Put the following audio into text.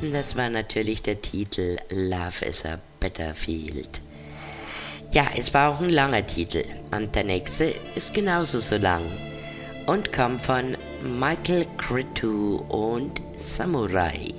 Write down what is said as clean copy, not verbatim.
Das war natürlich der Titel Love is a Battlefield. Ja, es war auch ein langer Titel und der nächste ist genauso so lang und kommt von Michael Cretu und Samurai.